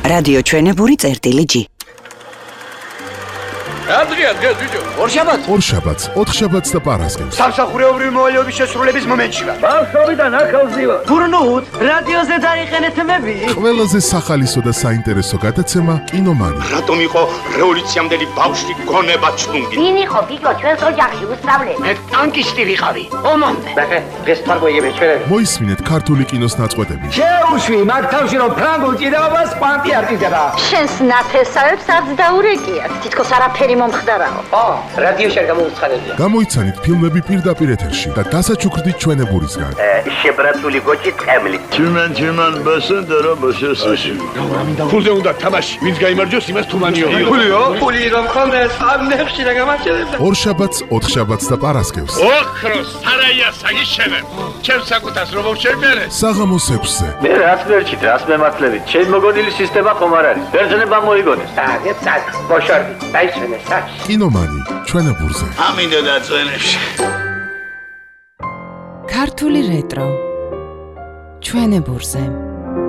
რადიო ჩვენებური წერტილი-G. Adria, ბიჭო. ორშაბათს, ოთხშაბათს და პარასკევს. სამსახურეობრივი მოვალეობის შესრულების მომენტში ვარ. ბავშვობიდან ახალზი ვარ. გურნუთ, რადიოზე დაიყენეთ მები. ყველაზე სახალისო და საინტერესო გადაცემა კინომანი. რატომ იყო რევოლუციამდელი ბავშვი გონება ჩუნგი? ვინ იყო ბიჭო ჩვენს ოჯახში უსწავლელი? მე ტანკისტი ვიყავი. ომამდე. დღეს თარგოიები ჩვენები. მოისმინეთ ქართული კინოს ნაწყვეტები. შეუშვი მაგ თავში რომ ფრანგულ ჭიდაობას პანტი არ ჭიდდება. შენს ნათესავებს არც დაურეკიათ. თითქოს არაფერი მომხდარაო. რადიოში არ გამოვცხადებია. გამოიცანით ფილმები პირდაპირ ეთერში და დასაჩუქრდით ჩვენებურისგან. შებრაცული გოჭი ტყემლი. Чиман басендера басესაში. ფულზე უნდა თამაში. ვინც გაიმარჯვოს, იმას თუმანიო. ფული რომ ხონდეს, ამნებში და გამაჩერებს. ორშაბათს, ოთხშაბათს და პარასკევს. ოქროს სარაია საგიშენებ. ჩემ საკუთას რომ შევმერე. საღამოს 6-ზე. მე რაც მერჩით, რაც მემართლებით, ჩემი მოგონილი სისტემა ხომ არ არის. ბერძნება მოიგონეს. წად, ბოშორდი, დაიშვენე საჩ. კინომანი, ჩვენებურზე. ამინდა დაწვენებში. ქართული რეტრო ჩვენებურზე.